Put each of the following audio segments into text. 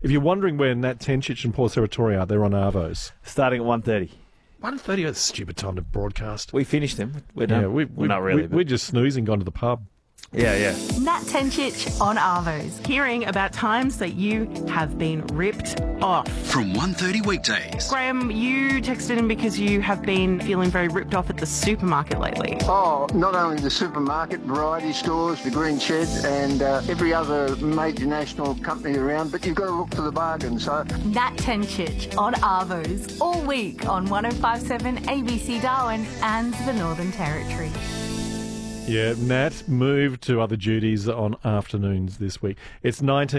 If you're wondering where Nat Tencic and Paul Serratori are, they're on Arvos. Starting at 1:30. 1:30, that's a stupid time to broadcast. We finished them. We're done. Yeah, Well, not really. We're just snoozing, gone to the pub. Yeah. Nat Tencic on Arvos. Hearing about times that you have been ripped off. From 1:30 weekdays. Graham, you texted in because you have been feeling very ripped off at the supermarket lately. Oh, not only the supermarket, variety stores, the Green Shed and every other major national company around, but you've got to look for the bargain. So Nat Tencic on Arvos all week on 105.7 ABC Darwin and the Northern Territory. Yeah, Nat moved to other duties on afternoons this week. It's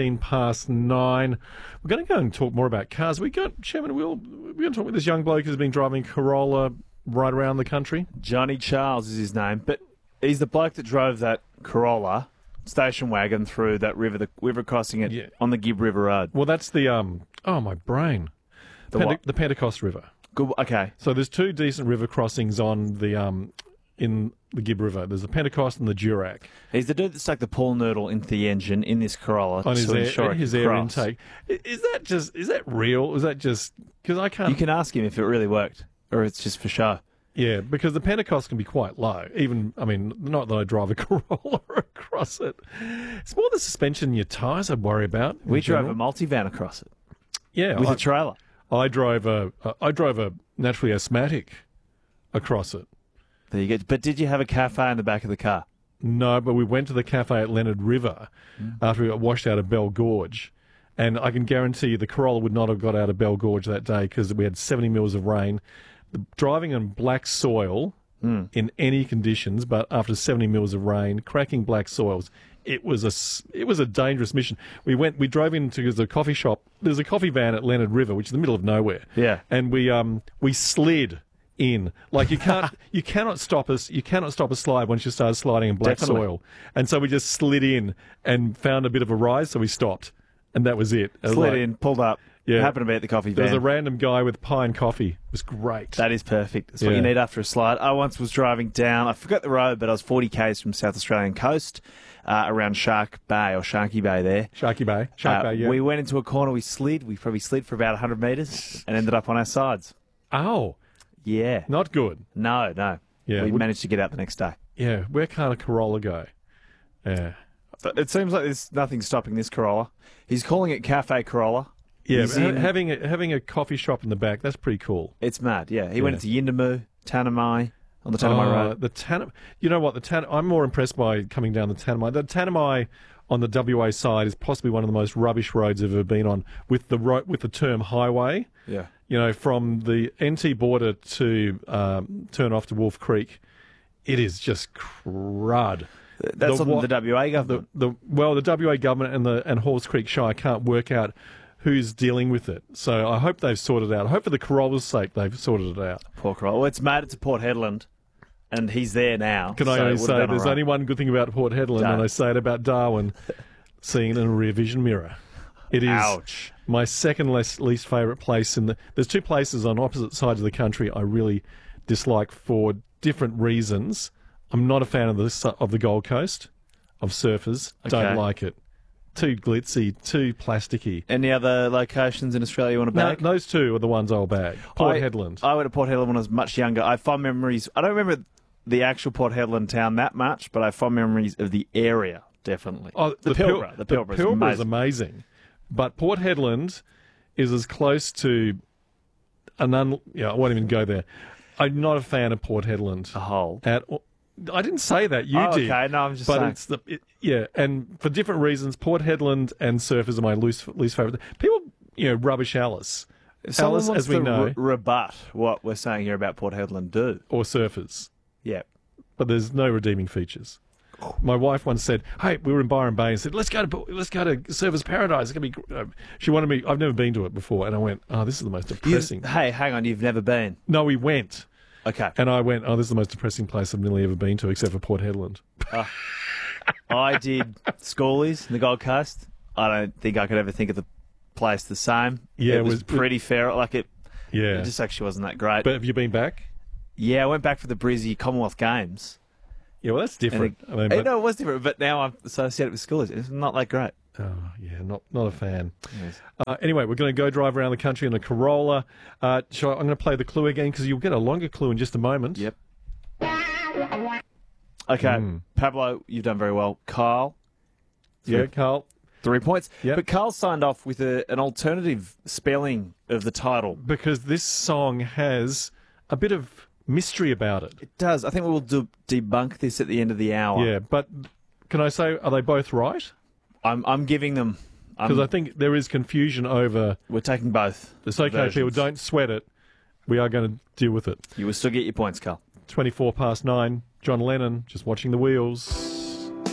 9:19. We're going to go and talk more about cars. We're going to talk with this young bloke who's been driving Corolla right around the country. Johnny Charles is his name, but he's the bloke that drove that Corolla station wagon through that river, the river crossing on the Gibb River Road. Well, that's the my brain. The Pentecost River. Good. Okay. So there's two decent river crossings on the in the Gibb River. There's the Pentecost and the Durack. He's the dude that stuck the pool noodle into the engine in this Corolla on his air cross. intake. Is that real? Is that just because I can't? You can ask him if it really worked or it's just for show. Yeah, because the Pentecost can be quite low. Not that I drive a Corolla across it. It's more the suspension in your tyres I'd worry about. We drove a multivan across it. Yeah, with a trailer. I drove a naturally asthmatic across it. There you go. But did you have a cafe in the back of the car? No, but we went to the cafe at Leonard River after we got washed out of Bell Gorge. And I can guarantee you the Corolla would not have got out of Bell Gorge that day because we had 70 mils of rain. Driving on black soil in any conditions, but after 70 mils of rain, cracking black soils, it was a dangerous mission. We drove into the coffee shop. There's a coffee van at Leonard River, which is the middle of nowhere. Yeah. And we slid in. Like you cannot stop us. You cannot stop a slide once you start sliding in black soil. And so we just slid in and found a bit of a rise, so we stopped. And that was it. Slid in, pulled up. Yeah. Happened to be at the coffee van. There was a random guy with pie and coffee. It was great. That is perfect. That's what you need after a slide. I once was driving down, I forgot the road, but I was 40 k's from South Australian coast, around Shark Bay or Sharky Bay there. Sharky Bay. Shark Bay, yeah. We went into a corner, we slid. We probably slid for about 100 metres and ended up on our sides. Oh. Yeah. Not good. No. Yeah. We managed to get out the next day. Yeah. Where can't a Corolla go? Yeah. But it seems like there's nothing stopping this Corolla. He's calling it Cafe Corolla. Yeah, having a coffee shop in the back, that's pretty cool. It's mad, yeah. He went into Yindamu, Tanami, on the Tanami Road. You know what? I'm more impressed by coming down the Tanami. The Tanami on the WA side is possibly one of the most rubbish roads I've ever been on with the term highway. Yeah. You know, from the NT border to turn off to Wolf Creek, it is just crud. That's the WA government. The WA government and Halls Creek Shire can't work out who's dealing with it. So I hope they've sorted it out. I hope for the Corolla's sake they've sorted it out. Poor Corolla. Well, it's made it to Port Hedland, and he's there now. Can I only say there's only one good thing about Port Hedland, and I say it about Darwin, seeing it in a rear vision mirror. It is my second least favourite place there's two places on opposite sides of the country I really dislike for different reasons. I'm not a fan of the Gold Coast, of surfers. Don't like it. Too glitzy, too plasticky. Any other locations in Australia you want to bag? No, those two are the ones I'll bag. Port Hedland. I went to Port Hedland when I was much younger. I have fond memories. I don't remember the actual Port Hedland town that much, but I have fond mememories of the area, definitely. Oh, the Pilbara is amazing. But Port Hedland is as close to I won't even go there. I'm not a fan of Port Hedland. A whole. I didn't say that. You did. Okay, no, I'm just saying. But and for different reasons, Port Hedland and surfers are my least favourite. People, rubbish Alice. If someone Alice, wants as we know, rebut what we're saying here about Port Hedland, do. Or surfers. Yeah. But there's no redeeming features. My wife once said, "Hey, we were in Byron Bay and said, let's go to Surfers Paradise. It's gonna be." She wanted me. I've never been to it before, and I went, "Oh, this is the most depressing." Hey, hang on, you've never been? No, we went. Okay. And I went, "Oh, this is the most depressing place I've nearly ever been to, except for Port Hedland." I did Schoolies in the Gold Coast. I don't think I could ever think of the place the same. Yeah, it was pretty fair. It just actually wasn't that great. But have you been back? Yeah, I went back for the Brizzy Commonwealth Games. Yeah, well, that's different. No, it was different, but now I'm associated with Schoolies. It's not that great. Oh, yeah, not a fan. Yes. Anyway, we're going to go drive around the country in a Corolla. I'm going to play the clue again because you'll get a longer clue in just a moment. Yep. Okay, Pablo, you've done very well. Kyle. Yeah, Carl. 3 points. Yep. But Carl signed off with an alternative spelling of the title. Because this song has a bit of mystery about it. It does. I think we will debunk this at the end of the hour. Yeah, but can I say, are they both right? I'm giving them... Because I think there is confusion over... We're taking both. It's okay, versions. people, don't sweat it. We are going to deal with it. You will still get your points, Carl. 9:24, John Lennon, just watching the wheels.